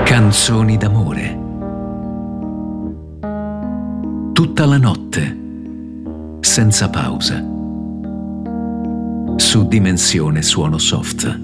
Canzoni d'amore. Tutta la notte, senza pausa. Su Dimensione Suono Soft.